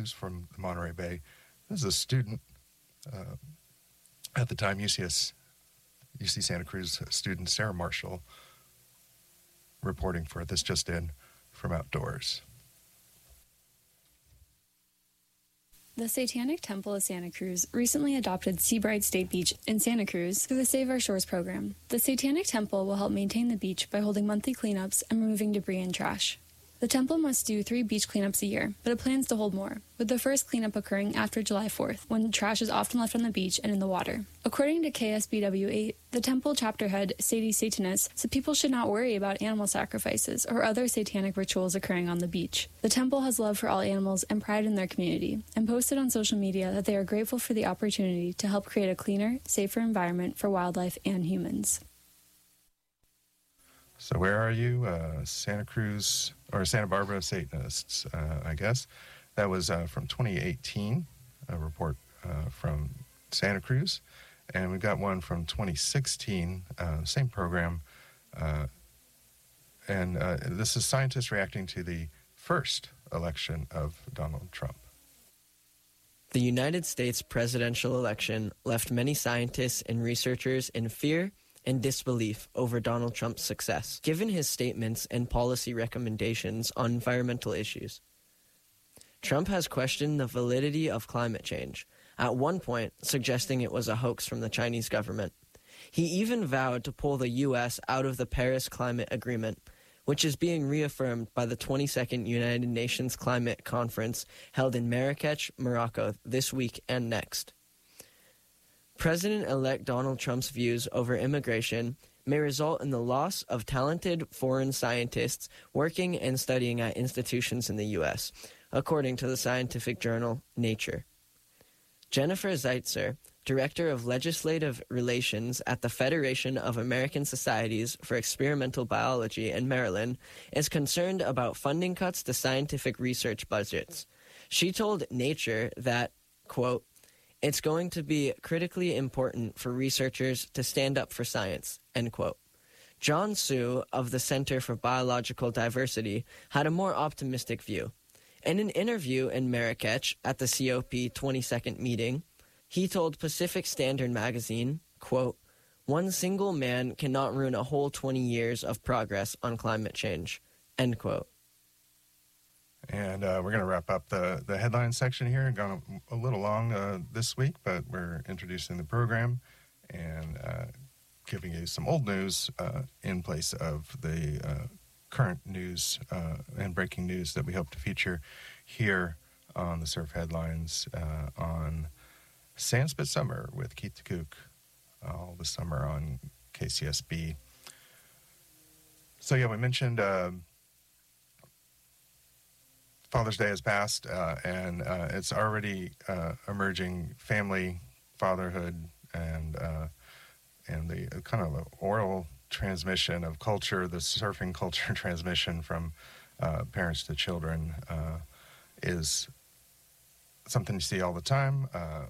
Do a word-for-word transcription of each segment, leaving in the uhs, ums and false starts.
Cruz from the Monterey Bay. This is a student, uh, at the time, U C S, U C Santa Cruz student Sarah Marshall, reporting for This Just In from Outdoors. The Satanic Temple of Santa Cruz recently adopted Seabright State Beach in Santa Cruz through the Save Our Shores program. The Satanic Temple will help maintain the beach by holding monthly cleanups and removing debris and trash. The temple must do three beach cleanups a year, but it plans to hold more, with the first cleanup occurring after July fourth, when trash is often left on the beach and in the water. According to K S B W eight, the temple chapter head, Sadie Satanus, said people should not worry about animal sacrifices or other satanic rituals occurring on the beach. The temple has love for all animals and pride in their community, and posted on social media that they are grateful for the opportunity to help create a cleaner, safer environment for wildlife and humans. So where are you? Uh, Santa Cruz, or Santa Barbara Satanists, uh, I guess. That was uh, from twenty eighteen, a report uh, from Santa Cruz. And we got one from twenty sixteen, uh, same program. Uh, and uh, this is scientists reacting to the first election of Donald Trump. The United States presidential election left many scientists and researchers in fear and disbelief over Donald Trump's success, given his statements and policy recommendations on environmental issues. Trump has questioned the validity of climate change, at one point suggesting it was a hoax from the Chinese government. He even vowed to pull the U S out of the Paris Climate Agreement, which is being reaffirmed by the twenty-second United Nations Climate Conference held in Marrakech, Morocco, this week and next. President-elect Donald Trump's views over immigration may result in the loss of talented foreign scientists working and studying at institutions in the U S, according to the scientific journal Nature. Jennifer Zeitzer, Director of Legislative Relations at the Federation of American Societies for Experimental Biology in Maryland, is concerned about funding cuts to scientific research budgets. She told Nature that, quote, "It's going to be critically important for researchers to stand up for science," end quote. John Su of the Center for Biological Diversity had a more optimistic view. In an interview in Marrakech at the C O P twenty-second meeting, he told Pacific Standard magazine, quote, "One single man cannot ruin a whole twenty years of progress on climate change," end quote. And uh, we're going to wrap up the, the headline section here. Gone a, a little long uh, this week, but we're introducing the program and uh, giving you some old news uh, in place of the uh, current news uh, and breaking news that we hope to feature here on the Surf Headlines uh, on Sandspit Summer with Keith DeCook all the summer on K C S B. So yeah, we mentioned uh, Father's Day has passed, uh, and uh, it's already uh, emerging family, fatherhood, and uh, and the uh, kind of oral transmission of culture, the surfing culture transmission from uh, parents to children uh, is something you see all the time. Uh,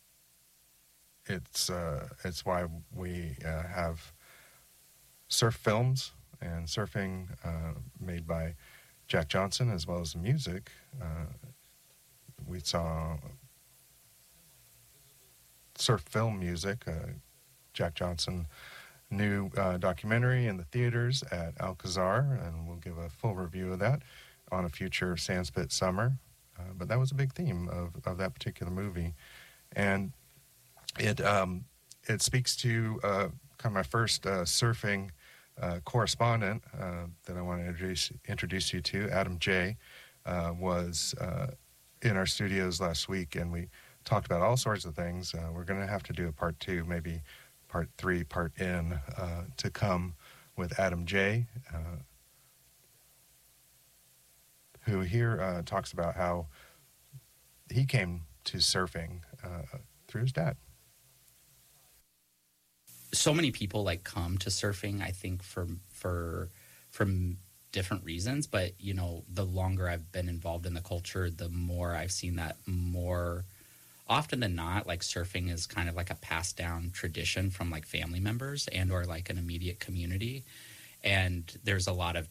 it's uh, it's why we uh, have surf films and surfing uh, made by Jack Johnson, as well as the music. Uh, we saw surf film music, uh, Jack Johnson new uh, documentary in the theaters at Alcazar, and we'll give a full review of that on a future Sandspit Summer. Uh, but that was a big theme of, of that particular movie. And it um, it speaks to uh, kind of my first uh, surfing Uh, correspondent uh, that I want to introduce, introduce you to, Adam J, uh, was uh, in our studios last week, and we talked about all sorts of things. Uh, we're going to have to do a part two, maybe part three, part N, uh, to come with Adam J, uh, who here uh, talks about how he came to surfing uh, through his dad. So many people like come to surfing, I think, for for from different reasons. But, you know, the longer I've been involved in the culture, the more I've seen that more often than not, like surfing is kind of like a passed down tradition from like family members and or like an immediate community. And there's a lot of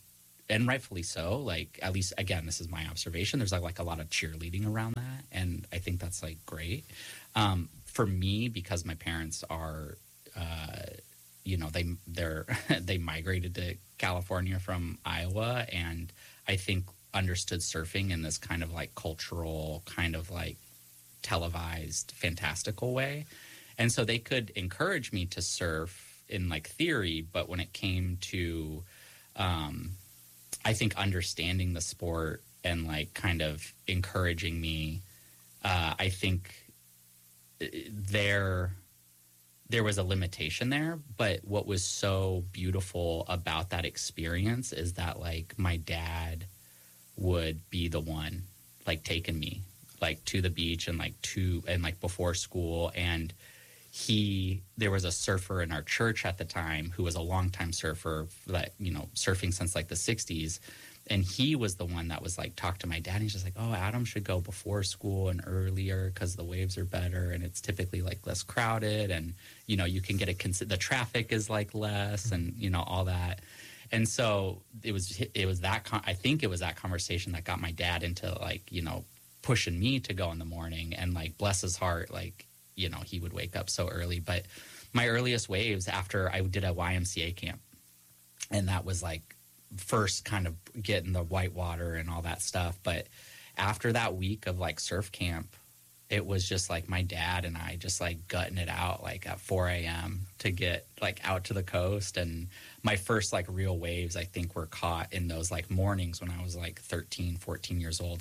and rightfully so. Like, at least, again, this is my observation. There's like, like a lot of cheerleading around that, and I think that's like great. Um, for me, because my parents are, uh, you know, they they're they migrated to California from Iowa, and I think understood surfing in this kind of like cultural, kind of like televised, fantastical way, and so they could encourage me to surf in like theory, but when it came to um, I think understanding the sport and like kind of encouraging me, uh, I think there there was a limitation there. But what was so beautiful about that experience is that like my dad would be the one like taking me like to the beach and like to and like before school. And he there was a surfer in our church at the time who was a longtime surfer that, you know, surfing since like the sixties, and he was the one that was like talk to my dad, and he's just like, oh, Adam should go before school and earlier because the waves are better and it's typically like less crowded, and you know, you can get a cons- the traffic is like less, and you know, all that. And so it was it was that con- I think it was that conversation that got my dad into like, you know, pushing me to go in the morning. And like, bless his heart, like, you know, he would wake up so early. But my earliest waves after I did a Y M C A camp, and that was like first kind of getting the white water and all that stuff. But after that week of like surf camp, it was just like my dad and I just like gutting it out like at four a.m. to get like out to the coast. And my first like real waves, I think, were caught in those like mornings when I was like thirteen, fourteen years old.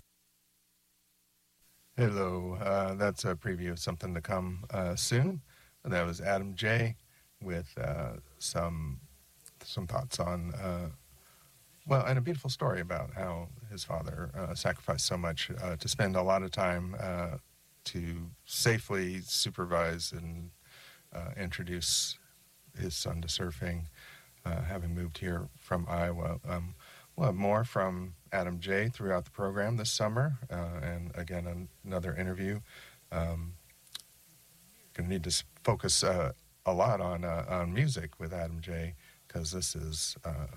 Hello, uh, that's a preview of something to come uh, soon. And that was Adam J. with uh, some some thoughts on, uh, well, and a beautiful story about how his father uh, sacrificed so much uh, to spend a lot of time uh, to safely supervise and uh, introduce his son to surfing, uh, having moved here from Iowa. Um, We'll have more from Adam J. throughout the program this summer, uh, and again, an- another interview. Um, going to need to s- focus uh, a lot on uh, on music with Adam J. because this is uh,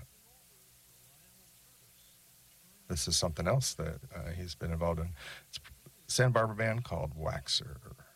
this is something else that uh, he's been involved in. It's a Santa Barbara band called Waxer.